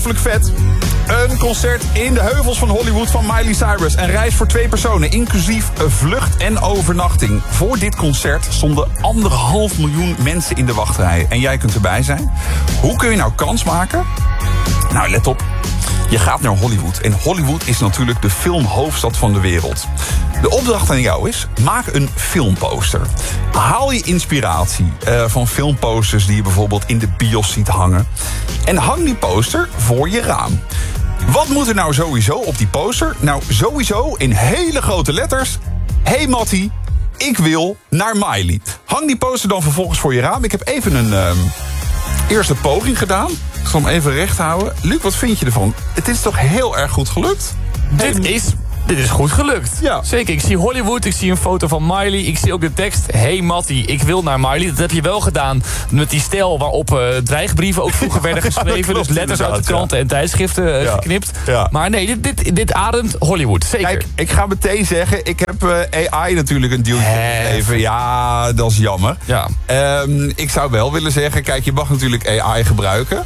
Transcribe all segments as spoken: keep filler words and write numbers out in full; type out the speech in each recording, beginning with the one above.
ongelooflijk vet. Een concert in de heuvels van Hollywood van Miley Cyrus. Een reis voor twee personen, inclusief vlucht en overnachting. Voor dit concert stonden anderhalf miljoen mensen in de wachtrij. En jij kunt erbij zijn. Hoe kun je nou kans maken? Nou, let op. Je gaat naar Hollywood. En Hollywood is natuurlijk de filmhoofdstad van de wereld. De opdracht aan jou is, maak een filmposter. Haal je inspiratie uh, van filmposters die je bijvoorbeeld in de bios ziet hangen. En hang die poster voor je raam. Wat moet er nou sowieso op die poster? Nou, sowieso in hele grote letters. Hey Mattie, ik wil naar Miley. Hang die poster dan vervolgens voor je raam. Ik heb even een uh, eerste poging gedaan. Ik zal hem even recht houden. Luc, wat vind je ervan? Het is toch heel erg goed gelukt? Dit is... Dit is goed gelukt. Ja. Zeker, ik zie Hollywood, ik zie een foto van Miley. Ik zie ook de tekst, hey Mattie, ik wil naar Miley. Dat heb je wel gedaan met die stijl waarop uh, dreigbrieven ook vroeger werden geschreven. Dus letters uit de kranten ja. en tijdschriften uh, ja. geknipt. Ja. Maar nee, dit, dit, dit ademt Hollywood, zeker. Kijk, ik ga meteen zeggen, ik heb uh, A I natuurlijk een duwtje gegeven. Ja, dat is jammer. Ja. Um, ik zou wel willen zeggen, kijk, je mag natuurlijk A I gebruiken.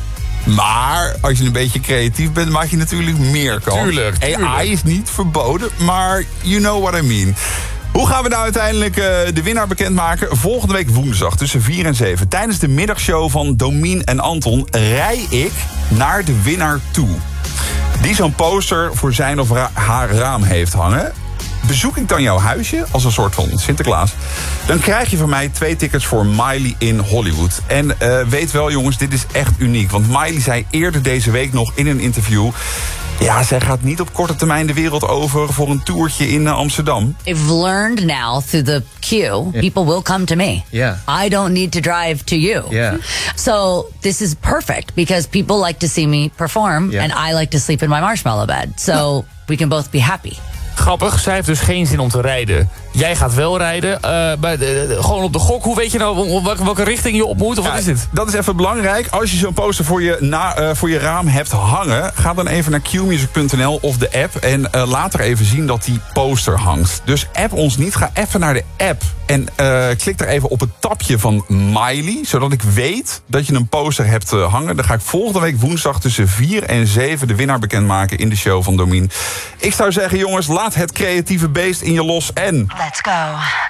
Maar als je een beetje creatief bent, maak je natuurlijk meer kans. Tuurlijk, tuurlijk. A I is niet verboden, maar you know what I mean. Hoe gaan we nou uiteindelijk uh, de winnaar bekendmaken? Volgende week woensdag tussen vier en zeven. Tijdens de middagshow van Domien en Anton rij ik naar de winnaar toe. Die zo'n poster voor zijn of ra- haar raam heeft hangen. Bezoek ik dan jouw huisje als een soort van Sinterklaas, dan krijg je van mij twee tickets voor Miley in Hollywood. En uh, weet wel jongens, dit is echt uniek. Want Miley zei eerder deze week nog in een interview, ja, zij gaat niet op korte termijn de wereld over voor een toertje in uh, Amsterdam. I've learned now through the queue, yeah. people will come to me. Yeah. I don't need to drive to you. Yeah. So this is perfect because people like to see me perform Yeah. and I like to sleep in my marshmallow bed. So we can both be happy. Grappig, zij heeft dus geen zin om te rijden. Jij gaat wel rijden. Uh, bij de, de, gewoon op de gok. Hoe weet je nou welke, welke richting je op moet? Of ja, wat is dit? Dat is even belangrijk. Als je zo'n poster voor je, na, uh, voor je raam hebt hangen, ga dan even naar q music punt n l of de app. En uh, laat er even zien dat die poster hangt. Dus app ons niet. Ga even naar de app. En uh, klik er even op het tabje van Miley. Zodat ik weet dat je een poster hebt uh, hangen. Dan ga ik volgende week woensdag tussen vier en zeven de winnaar bekendmaken in de show van Domien. Ik zou zeggen jongens, laat het creatieve beest in je los en... Let's go.